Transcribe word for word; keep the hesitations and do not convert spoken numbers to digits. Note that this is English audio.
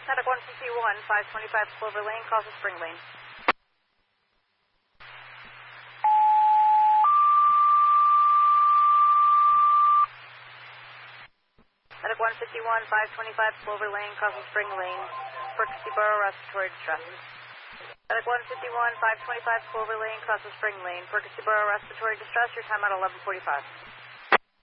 Medic one fifty-one, five twenty-five Clover Lane, calls the Spring Lane. Medic one fifty-one, five twenty-five Clover Lane, calls the Spring Lane, Percy Borough Respiratory Distress. Medic one fifty-one, five twenty-five Clover Lane, calls the Spring Lane, Percy Borough Respiratory Distress, your time at eleven forty-five.